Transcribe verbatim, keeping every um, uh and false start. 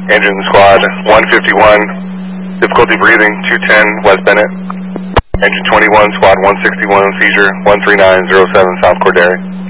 Engine squad one fifty-one, difficulty breathing two ten West Bennett. Engine twenty-one, squad one sixty-one, seizure one three nine zero seven South Cordary.